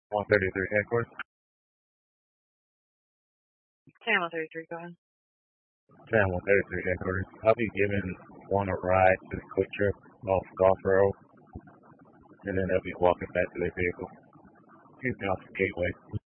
133 headquarters. Sam 133, go ahead. Sam 133 headquarters. I'll be giving one a ride to the quick trip off Golf Road, and then they'll be walking back to their vehicle. Excuse me, off the gateway.